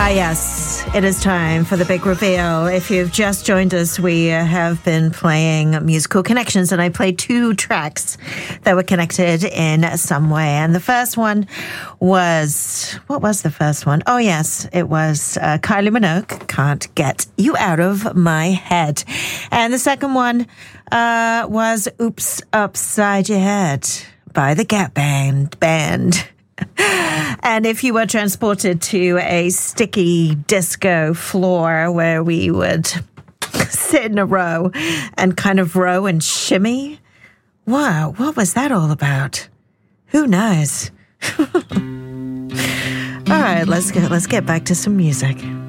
Yes, it is time for the big reveal. If you've just joined us, we have been playing Musical Connections, and I played two tracks that were connected in some way. And the first one was, what was the first one? Oh, yes, it was Kylie Minogue, Can't Get You Out of My Head. And the second one was Oops Upside Your Head by the Gap Band. And if you were transported to a sticky disco floor where we would sit in a row and kind of row and shimmy, wow, what was that all about? Who knows? All right, let's get back to some music.